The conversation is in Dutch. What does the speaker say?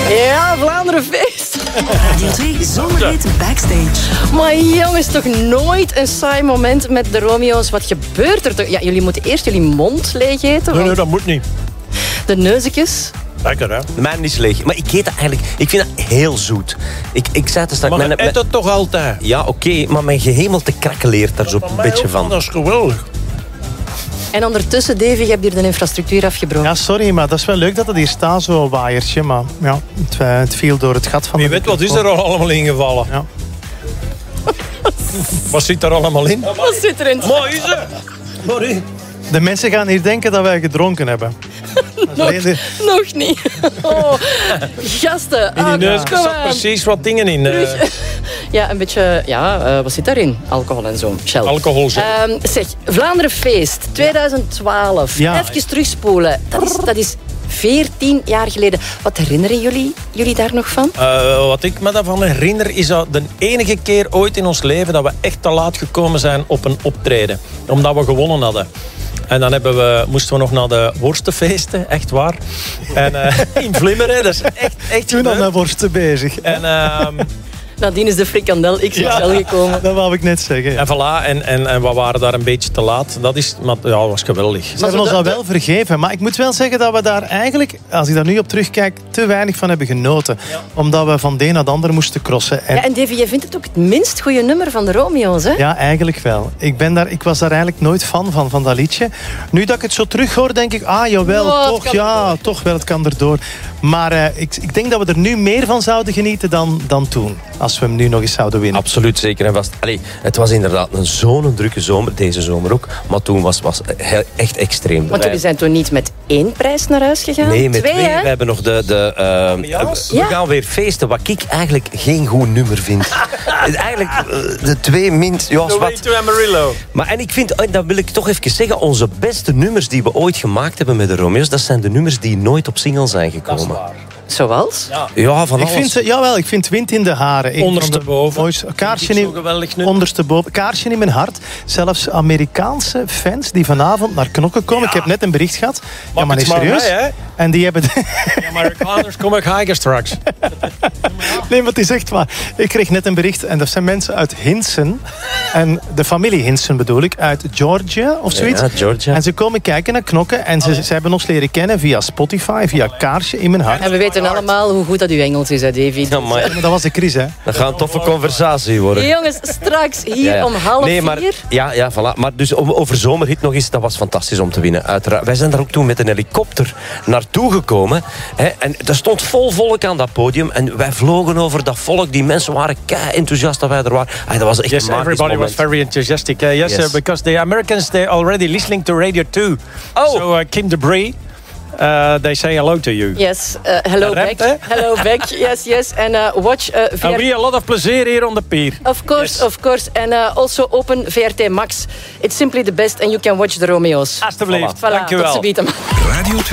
Ja, Vlaanderen feest. Radio 2 Zomerhit Backstage. Maar jongens, toch nooit een saai moment met de Romeo's. Wat gebeurt er toch? Ja, jullie moeten eerst jullie mond leeg eten. Nee, dat moet niet. De neuzekjes. Lekker, hè? Mijn is leeg. Maar ik eet dat eigenlijk... Ik vind dat heel zoet. Ik zei het straks... Maar je eet het toch altijd? Ja, oké, maar mijn gehemelte krakkeleert daar zo'n beetje van. Dat is geweldig. En ondertussen, Davy, je hebt hier de infrastructuur afgebroken. Ja, sorry, maar dat is wel leuk dat het hier staat, zo'n waaiertje. Maar ja, het viel door het gat van Wie de weet, wat is er allemaal ingevallen? Ja. Wat zit er allemaal in? Wat zit erin? Mooi is het. Sorry. De mensen gaan hier denken dat wij gedronken hebben. Nog niet. Oh, gasten. In die neus kom zat aan. precies wat dingen in. Ja, een beetje... Ja, wat zit daarin? Alcohol en zo. Shell. Alcohol. Zeg, Vlaanderen Feest 2012. Ja. Even terugspoelen. Dat is 14 jaar geleden. Wat herinneren jullie daar nog van? Wat ik me daarvan herinner is dat de enige keer ooit in ons leven dat we echt te laat gekomen zijn op een optreden. Omdat we gewonnen hadden. En dan moesten we nog naar de worstenfeesten, echt waar. En in Vlimmeren, dat is echt Toen aan mijn worsten bezig. En Nadien is de frikandel XXL gekomen. Dat wou ik net zeggen. Ja. En voilà, en we waren daar een beetje te laat. Maar dat was geweldig. Ze hebben ons dat wel vergeven. Maar ik moet wel zeggen dat we daar eigenlijk, als ik daar nu op terugkijk, te weinig van hebben genoten. Ja. Omdat we van de een naar de ander moesten crossen. En Davy, jij vindt het ook het minst goede nummer van de Romeo's, hè? Ja, eigenlijk wel. Ik was daar eigenlijk nooit fan van dat liedje. Nu dat ik het zo terughoor, denk ik, jawel, toch wel, het kan erdoor. Maar ik denk dat we er nu meer van zouden genieten dan toen. Als we hem nu nog eens zouden winnen. Absoluut, zeker en vast. Het was inderdaad zo'n drukke zomer, deze zomer ook. Maar toen was echt extreem. Want jullie zijn toen niet met 1 prijs naar huis gegaan? Nee, met 2. Hè? We hebben nog we gaan weer feesten, wat ik eigenlijk geen goed nummer vind. Eigenlijk de 2 minst... Ja, The Way to Amarillo. Maar en ik vind, dat wil ik toch even zeggen, onze beste nummers die we ooit gemaakt hebben met de Romeo's, dat zijn de nummers die nooit op single zijn gekomen. Dat is waar. Zoals? Ja, van alles. Ik vind Wind in de Haren. Ondersteboven. Ondersteboven. Kaarsje in mijn hart. Zelfs Amerikaanse fans die vanavond naar Knokken komen. Ja. Ik heb net een bericht gehad. Maar maar serieus. Mij, en die hebben... Amerikaners komen kijken straks. Nee, maar het is echt waar. Ik kreeg net een bericht. En dat zijn mensen uit Hinson. En de familie Hinson bedoel ik. Uit Georgia of zoiets. Ja, Georgia. En ze komen kijken naar Knokken. En ze hebben ons leren kennen via Spotify. Via Kaarsje in mijn hart. En we weten allemaal hoe goed dat uw Engels is, hè, Davy. Ja, maar dat was de Chris, hè. Dat gaat een toffe conversatie worden. Jongens, straks hier om 3:30. Ja, voilà. Maar dus over Zomerhit nog eens, dat was fantastisch om te winnen. Uiteraard. Wij zijn daar ook toen met een helikopter naartoe gekomen. Hè, en er stond vol volk aan dat podium. En wij vlogen over dat volk. Die mensen waren kei enthousiast dat wij er waren. Dat was echt een magisch everybody moment. was very enthusiastic. Yes. Because the Americans, they're already listening to Radio 2. Oh. So Kim Debris... they say hello to you. Yes, hello back. Hello back, yes. And watch VRT... And we a lot of plezier here on the pier. Of course. And also open VRT Max. It's simply the best and you can watch the Romeo's. Alsjeblieft, Voilà, dank je wel. tot ziens. Radio